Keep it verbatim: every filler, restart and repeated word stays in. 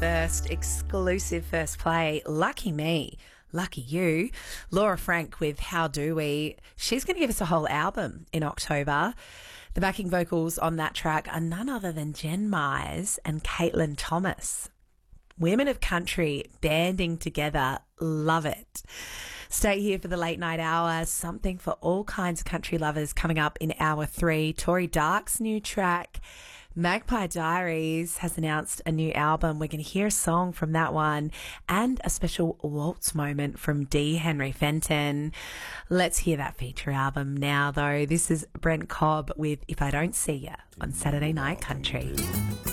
first exclusive first play. Lucky me. Lucky you. Laura Frank with How Do We. She's going to give us a whole album in October. The backing vocals on that track are none other than Jen Myers and Caitlin Thomas. Women of country banding together. Love it. Stay here for the late night hour. Something for all kinds of country lovers coming up in hour three. Tori Dark's new track. Magpie Diaries has announced a new album. We're going to hear a song from that one and a special waltz moment from D. Henry Fenton. Let's hear that feature album now, though. This is Brent Cobb with If I Don't See Ya on Saturday Night Country.